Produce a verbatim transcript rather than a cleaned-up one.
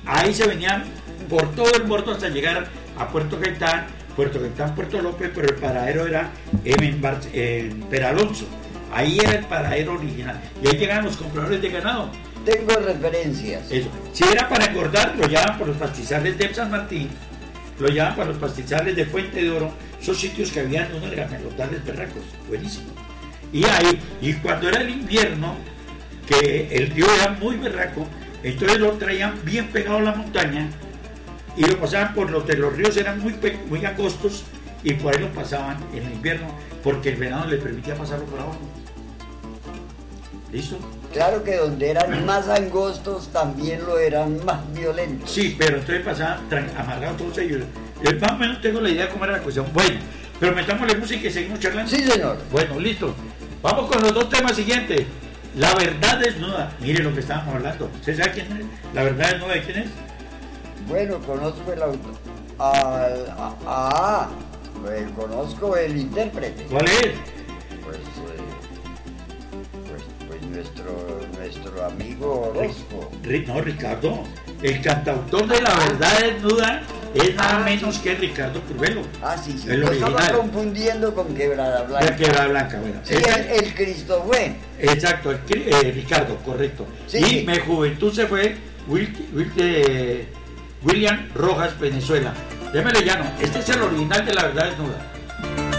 ahí se venían por todo el puerto hasta llegar a Puerto Gaitán, Puerto Gaitán, Puerto López, pero el paradero era en, Bar- en Peralonso. Ahí era el paradero original. Y ahí llegaban los compradores de ganado. Tengo referencias. Eso. Si era para engordar, lo llevaban por los pastizales de San Martín, lo llevaban para los pastizales de Fuente de Oro, esos sitios que habían unos gamelotales berracos, buenísimo. Y ahí, y cuando era el invierno, que el río era muy berraco, entonces lo traían bien pegado a la montaña y lo pasaban por los de los ríos, eran muy, pe- muy angostos, y por ahí lo pasaban en el invierno, porque el verano le permitía pasarlo por abajo. ¿Listo? Claro que donde eran más angostos también lo eran más violentos. Sí, pero entonces pasaban tran- amarrados todos ellos. Yo más o menos tengo la idea de cómo era la cuestión. Bueno, pero metámosle música y seguimos charlando. Sí, señor. Bueno, listo. Vamos con los dos temas siguientes. La verdad desnuda. Mire lo que estábamos hablando. ¿Usted sabe quién es? La verdad desnuda, ¿de quién es? Bueno, conozco el autor. Al, a, ah, pues, conozco el intérprete. ¿Cuál es? Pues, eh, pues, pues nuestro, nuestro amigo Orozco. Ri- No, Ricardo. El cantautor de La verdad desnuda es nada menos que Ricardo Curvelo. Ah, sí, sí. El Lo estaba original. confundiendo con Quebrada Blanca. La quebrada blanca, bueno. Sí, Ese- el, el Cristo Buen. Exacto, el cri- eh, Ricardo, correcto. Sí, y sí. mi juventud se fue Will, Will- eh, William Rojas, Venezuela. Démele llano, este es el original de La verdad desnuda.